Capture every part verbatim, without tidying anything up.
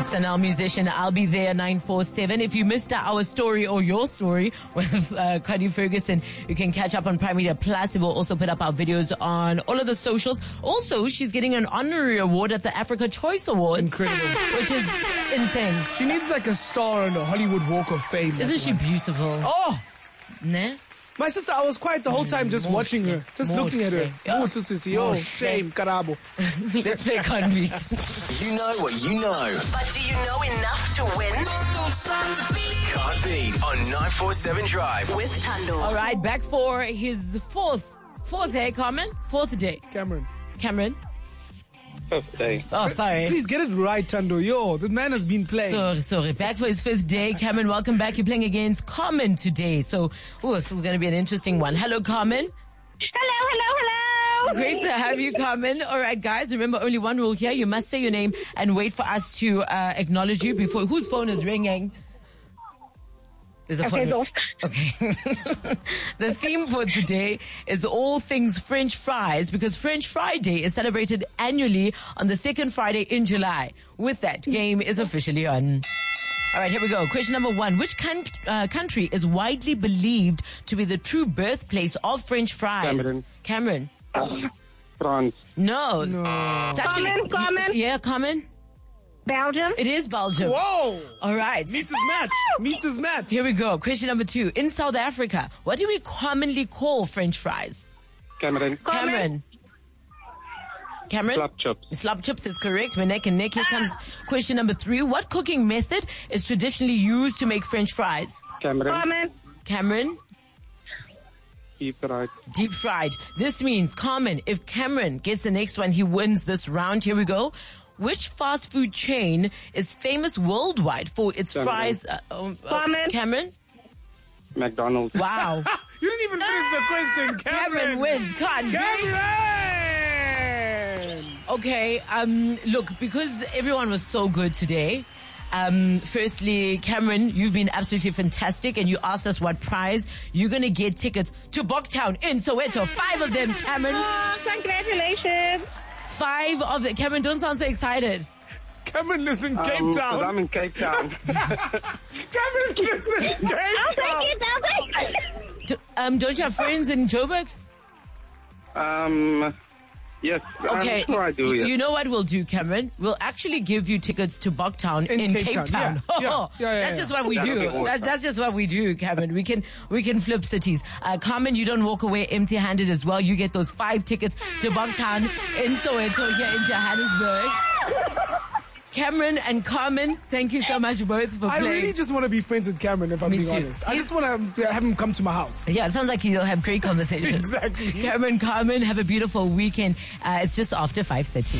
Sanal musician, I'll be there nine four seven. If you missed our story or your story with uh, Connie Ferguson, you can catch up on Prime Media Plus. It will also put up our videos on all of the socials. Also, she's getting an honorary award at the Africa Choice Awards. Incredible. Which is insane. She needs like a star on the Hollywood Walk of Fame. Isn't she beautiful? Oh! Ne? My sister, I was quiet the whole time just More watching her. Just More looking at her. Yeah. Oh, sissy. Oh, shame, carabo. Let's play Convies. You know what you know. But do you know enough to win? Can't beat on nine four seven Drive. With Tando. All right, back for his fourth, fourth day, Carmen? Fourth day. Cameron. Cameron? Fifth day. Oh, sorry. Please get it right, Tando. Yo, the man has been playing. Sorry, sorry. Back for his fifth day. Cameron, welcome back. You're playing against Carmen today. So, oh, this is going to be an interesting one. Hello, Carmen. Hello, hello, hello. Great to have you, Carmen. All right, guys, remember only one rule here. You must say your name and wait for us to uh, acknowledge you before. Whose phone is ringing? There's a Okay, phone. those. Okay. The theme for today is all things French fries, because French Friday is celebrated annually on the second Friday in July. With that, game is officially on. All right, here we go. Question number one. Which con- uh, country is widely believed to be the true birthplace of French fries? Cameron. Cameron. France. No. No. It's actually, Carmen, Carmen. Yeah, Carmen. Belgium. It is Belgium. Whoa! All right. Meets his match. Meets his match. Here we go. Question number two. In South Africa, what do we commonly call French fries? Cameron. Cameron. Cameron? Slap chips. Slap chips is correct. We're neck and neck. Here comes question number three. What cooking method is traditionally used to make French fries? Cameron. Carmen. Cameron? Deep fried. Deep fried. This means, Carmen, if Cameron gets the next one, he wins this round. Here we go. Which fast food chain is famous worldwide for its Cameron. fries? Uh, um, uh, Carmen. Cameron? McDonald's. Wow. You didn't even finish the question, Cameron. Cameron wins. Can't Cameron! Okay, um, look, because everyone was so good today, um, firstly, Cameron, you've been absolutely fantastic, and you asked us what prize. You're going to get tickets to Boktown in Soweto. Five of them, Cameron. Oh, congratulations. Five of them. Cameron, don't sound so excited. Cameron lives in Cape Um, Town. I'm in Cape Town. Cameron lives in Cape I'll take Town. it, I'll take it. Do, um, don't you have friends in Joburg? um, yes. Okay. I'm sure I do, yes. You know what we'll do, Cameron? We'll actually give you tickets to Boktown in, In Cape, Cape Town. Town. Yeah, yeah, yeah, yeah, That's yeah. just what we That'll do. be awesome. That's that's just what we do, Cameron. We can we can flip cities. Uh, Carmen, you don't walk away empty-handed as well. You get those five tickets to Boktown in Soweto here in Johannesburg. Cameron and Carmen, thank you so much both for I playing. really just want to be friends with Cameron, if I'm Me being too. honest. I just want to have him come to my house. Yeah, it sounds like you'll have great conversations. Exactly. Cameron, Carmen, have a beautiful weekend. Uh, it's just after five thirty.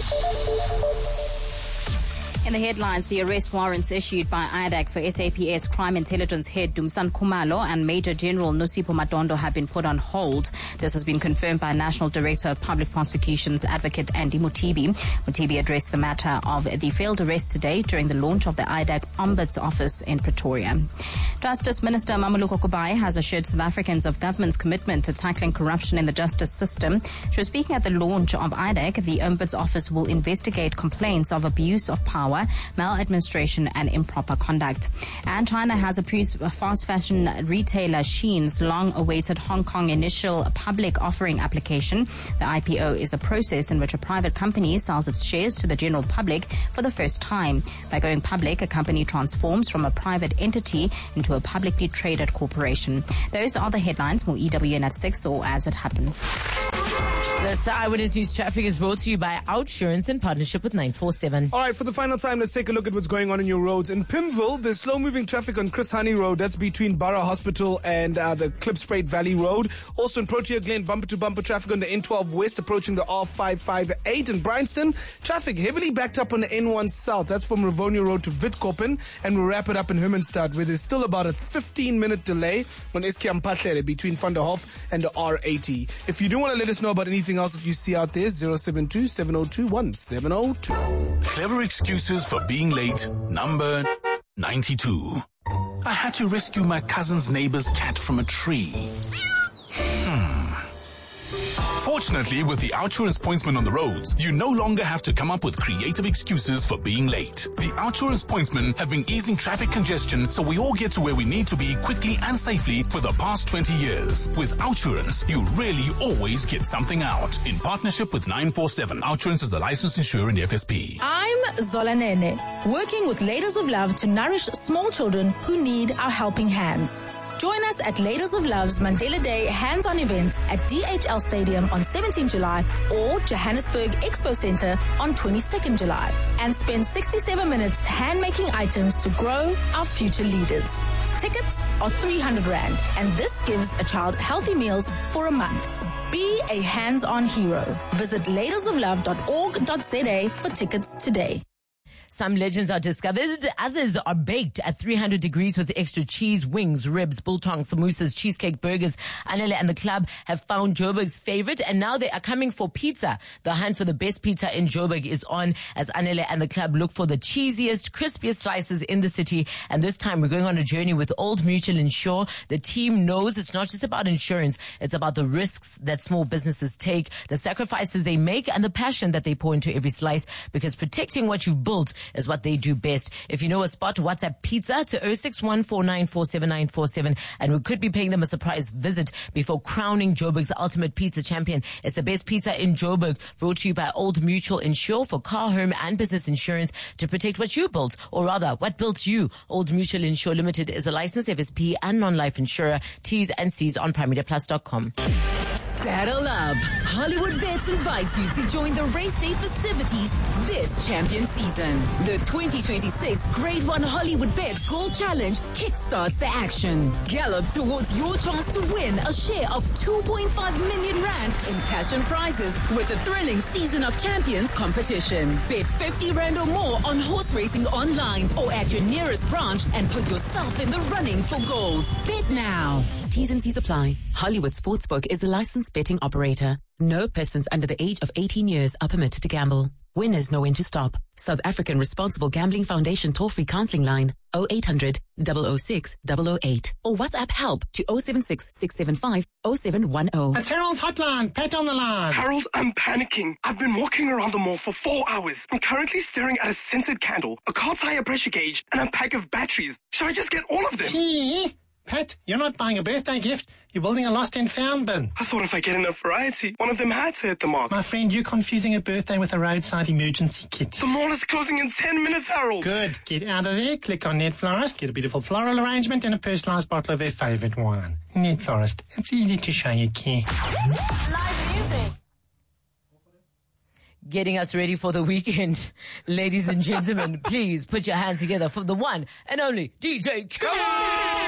In the headlines, the arrest warrants issued by I D A C for S A P S crime intelligence head Dumsan Khumalo and Major General Nosipho Madondo have been put on hold. This has been confirmed by National Director of Public Prosecutions Advocate Andy Mutibi. Mutibi addressed the matter of the failed arrest today during the launch of the I D A C Ombuds Office in Pretoria. Justice Minister Mamuluko Kubai has assured South Africans of government's commitment to tackling corruption in the justice system. She was speaking at the launch of I D A C. The Ombuds Office will investigate complaints of abuse of power, maladministration and improper conduct. And China has approved fast fashion retailer Shein's long-awaited Hong Kong initial public offering application. The I P O is a process in which a private company sells its shares to the general public for the first time. By going public, a company transforms from a private entity into a publicly traded corporation. Those are the headlines. More E W N at six or as it happens. This Eyewitness News Traffic is brought to you by Outsurance in partnership with nine four seven. All right, for the final time, let's take a look at what's going on in your roads. In Pimville, there's slow-moving traffic on Chris Honey Road. That's between Borough Hospital and uh, the Klipspruit Valley Road. Also in Protea Glen, bumper-to-bumper traffic on the N twelve West approaching the R five five eight. In Bryanston, traffic heavily backed up on the N one South. That's from Rivonia Road to Witkoppen. And we'll wrap it up in Hermanstad, where there's still about a fifteen-minute delay on Eskiam Pahlele between Van der Hof and the R eighty. If you do want to let us know about anything else that you see out there, zero seven two, seven zero two, one seven zero two. Clever excuses for being late. Number ninety-two. I had to rescue my cousin's neighbor's cat from a tree. Hmm. Fortunately, with the Outsurance pointsman on the roads, you no longer have to come up with creative excuses for being late. The Outsurance pointsmen have been easing traffic congestion so we all get to where we need to be quickly and safely for the past twenty years. With Outsurance, you really always get something out. In partnership with nine four seven, Outsurance is a licensed insurer in the F S P. I'm Zola Nene, working with Ladies of Love to nourish small children who need our helping hands. Join us at Ladies of Love's Mandela Day hands-on events at D H L Stadium on seventeenth July or Johannesburg Expo Center on twenty-second July and spend sixty-seven minutes hand-making items to grow our future leaders. Tickets are three hundred rand and this gives a child healthy meals for a month. Be a hands-on hero. Visit ladies of love dot org dot z a for tickets today. Some legends are discovered, others are baked at three hundred degrees with extra cheese, wings, ribs, biltong, samosas, cheesecake, burgers. Anele and the club have found Joburg's favorite and now they are coming for pizza. The hunt for the best pizza in Joburg is on as Anele and the club look for the cheesiest, crispiest slices in the city. And this time we're going on a journey with Old Mutual Insure. The team knows it's not just about insurance, it's about the risks that small businesses take, the sacrifices they make and the passion that they pour into every slice, because protecting what you've built is what they do best. If you know a spot, WhatsApp pizza to oh six one four nine four seven nine four seven and we could be paying them a surprise visit before crowning Joburg's ultimate pizza champion. It's the best pizza in Joburg, brought to you by Old Mutual Insure for car, home and business insurance to protect what you built, or rather, what built you. Old Mutual Insure Limited is a licensed F S P and non-life insurer. T's and C's on prime media plus dot com. Saddle up. Hollywood Bets invites you to join the race day festivities this champion season. The twenty twenty-six Grade one Hollywood Bets Gold Challenge kickstarts the action. Gallop towards your chance to win a share of two point five million rand in cash and prizes with the thrilling Season of Champions competition. Bet fifty rand or more on horse racing online or at your nearest branch and put yourself in the running for gold. Bet now. T's and C's apply. Hollywood Sportsbook is a licensed betting operator. No persons under the age of eighteen years are permitted to gamble. Winners know when to stop. South African Responsible Gambling Foundation toll-free counseling line oh eight hundred, double oh six, double oh eight or WhatsApp help to oh seven six, six seven five, oh seven one oh. That's Harold's hotline. Pat on the line. Harold, I'm panicking. I've been walking around the mall for four hours. I'm currently staring at a scented candle, a car tire pressure gauge, and a pack of batteries. Should I just get all of them? Gee, Pat, you're not buying a birthday gift. You're building a lost and found bin. I thought if I get enough variety, one of them had to hit the mark. My friend, you're confusing a birthday with a roadside emergency kit. The mall is closing in ten minutes, Harold. Good. Get out of there, click on Net Florist, get a beautiful floral arrangement and a personalised bottle of their favourite wine. Net Florist. It's easy to show you care. Live music. Getting us ready for the weekend. Ladies and gentlemen, please put your hands together for the one and only D J Q.